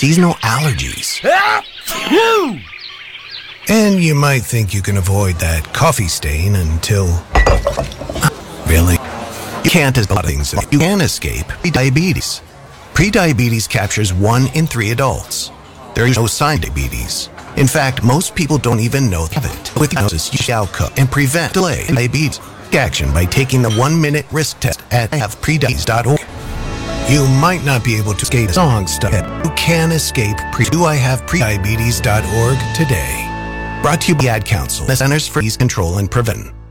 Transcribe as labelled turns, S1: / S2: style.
S1: seasonal allergies.
S2: And you might think you can avoid that coffee stain until... Really? You can't escape a lot of things. You can escape prediabetes. Prediabetes captures 1 in 3 adults. There is no sign of diabetes. In fact, most people don't even know they have it. With diagnosis, you should outcome and prevent delay in diabetes. Take action by taking the 1-minute risk test at ihaveprediabetes.org. You might not be able to escape the song stuff. You can escape doihaveprediabetes.org today. Brought to you by Ad Council, the Centers for Disease Control and Prevention.